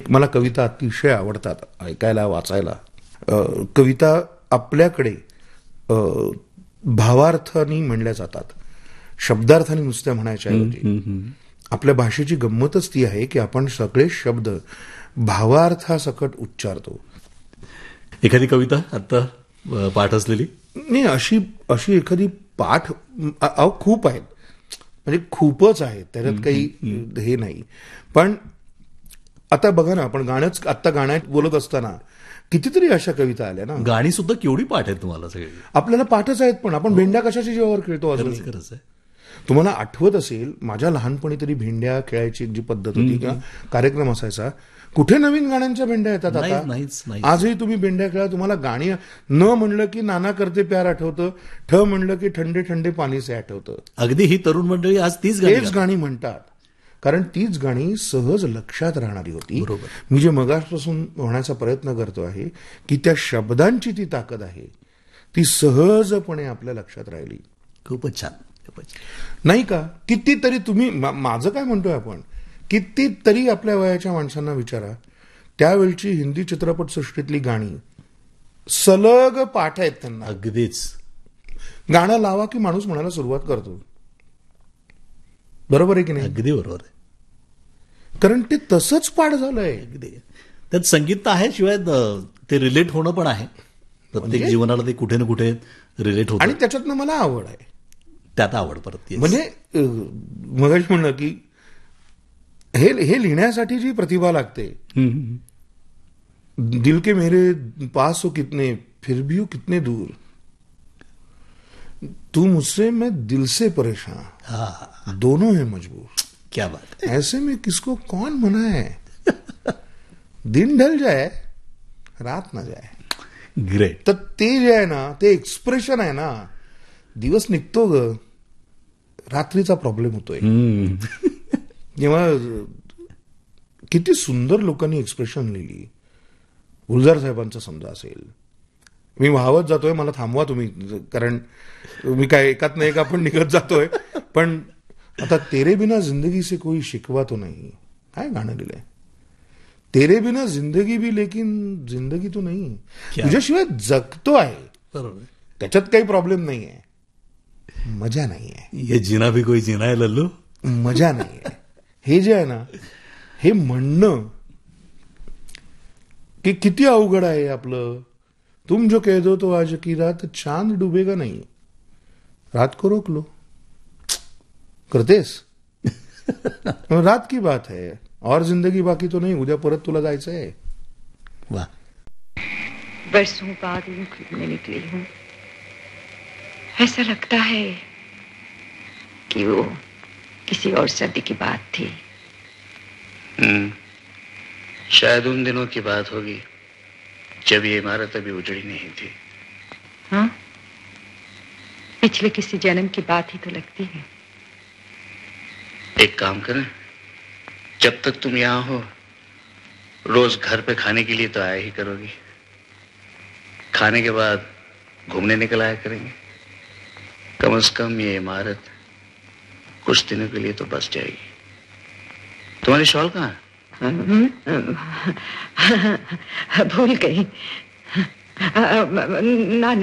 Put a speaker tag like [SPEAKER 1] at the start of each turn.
[SPEAKER 1] मला कविता अतिशय आवडतात ऐकायला, वाचायला. कविता आपल्याकडे भावार्थाने म्हणल्या जातात, शब्दार्थाने नुसत्या म्हणायच्या ऐवजी. आपल्या भाषेची गंमतच ती आहे की आपण सगळे शब्द भावार्थासकट उच्चारतो.
[SPEAKER 2] एखादी कविता आता पाठ असलेली?
[SPEAKER 1] नाही, अशी एखादी पाठ खूप आहेत, म्हणजे खूपच आहेत, त्याच्यात काही हे नाही. पण आता बघा ना, आपण गाण्यात बोलत असताना कितीतरी अशा कविता आल्या ना.
[SPEAKER 2] गाणी सुद्धा केवढी पाठ आहेत तुम्हाला सगळी?
[SPEAKER 1] आपल्याला पाठच आहेत, पण आपण भेंड्या कशाच्या जीवावर खेळतो अजून.
[SPEAKER 2] खरंच आहे.
[SPEAKER 1] तुम्हाला आठवत असेल, माझ्या लहानपणी तरी भेंड्या खेळायची जी पद्धत होती किंवा कार्यक्रम असायचा, कुठे नवीन गाण्यांच्या भेंड्या येतात आता. आजही तुम्ही भेंड्या खेळा, तुम्हाला गाणी न म्हणलं की नाना करते प्यार आठवतं, ठ म्हणलं की ठंडे ठंडे पाणी से आठवतं.
[SPEAKER 2] अगदी ही तरुण मंडळी आज तीच
[SPEAKER 1] गाणी म्हणतात, कारण तीच गाणी सहज लक्षात राहणारी होती.
[SPEAKER 2] बरोबर.
[SPEAKER 1] मी जे मगासपासून होण्याचा प्रयत्न करतो आहे की त्या शब्दांची ती ताकद आहे, ती सहजपणे आपल्या लक्षात राहिली.
[SPEAKER 2] खूपच छान.
[SPEAKER 1] नाही का? कितीतरी तुम्ही, माझं काय म्हणतोय आपण, कितीतरी आपल्या वयाच्या माणसांना विचारा, त्यावेळची हिंदी चित्रपटसृष्टीतली गाणी सलग पाठ आहेत त्यांना.
[SPEAKER 2] अगदीच.
[SPEAKER 1] गाणं लावा की माणूस म्हणायला सुरुवात करतो. बरोबर आहे की नाही?
[SPEAKER 2] अगदी बरोबर आहे.
[SPEAKER 1] कारण ते तसंच पाठ झालंय.
[SPEAKER 2] अगदी. त्यात संगीत तर आहे, शिवाय ते रिलेट होणं पण आहे. प्रत्येक जीवनाला ते कुठे ना कुठे रिलेट होतं.
[SPEAKER 1] आणि त्याच्यातनं मला आवड आहे.
[SPEAKER 2] त्यात आवड परत.
[SPEAKER 1] म्हणजे मगाशी म्हणलं की हे लिहिण्यासाठी जी प्रतिभा लागते. दिल के मेरे पास हो कितने, फिर भी हो कितने दूर, तू मुझसे मैं दिल से परेशान, दोनों है मजबूर.
[SPEAKER 2] क्या बात.
[SPEAKER 1] ऐसे में किसको कौन मनाए, दिन ढल जाए रात ना जाए.
[SPEAKER 2] ग्रेट.
[SPEAKER 1] तर ते जे आहे ना, ते एक्सप्रेशन आहे ना, दिवस निघतो ग, रात्रीचा प्रॉब्लेम होतोय. जेव्हा किती सुंदर लोकांनी एक्सप्रेशन लिहिली. गुलजार साहेबांचं समजा असेल, मी वाहवत जातोय, मला थांबवा तुम्ही, कारण मी काय एकात नाही एक आपण निघत जातोय. पण आता तेरे बिना जिंदगी से कोई शिकवा तो नाही, काय गाणं लिहिलंय. तेरे बिना जिंदगी भी लेकिन जिंदगी तो नाही, तुझ्याशिवाय जगतो आहे.
[SPEAKER 2] बरोबर.
[SPEAKER 1] त्याच्यात काही प्रॉब्लेम नाही आहे, मजा नाही आहे.
[SPEAKER 2] ये जीना भी कोई जीना है लल्लू.
[SPEAKER 1] मजा नाही आहे. हे जे आहे ना, हे म्हणणं की किती अवघड आहे आपलं. तुम जो कह दो तो आज की रात चांद डुबेगा नहीं, रात को रोक लो. करतेस रात की बात है, और जिंदगी बाकी तो नहीं, उद्या परत तुला जायचंय.
[SPEAKER 2] वाह.
[SPEAKER 3] बरसों बाद यूं घूमने निकली हूं, ऐसा लगता है कि वो किसी और सर्दी की बात थी.
[SPEAKER 4] शायद उन दिनों की बात होगी जब ये इमारत अभी उजड़ी नहीं थी.
[SPEAKER 3] हाँ, पिछले किसी जन्म की बात ही तो लगती है.
[SPEAKER 4] एक काम करें, जब तक तुम यहां हो, रोज घर पे खाने के लिए तो आया ही करोगी. खाने के बाद घूमने निकल आया करेंगे. कम से कम ये इमारत कुछ दिनों के लिए तो बस जाएगी. तुम्हारी शॉल कहाँ है?
[SPEAKER 3] भूल गई. ना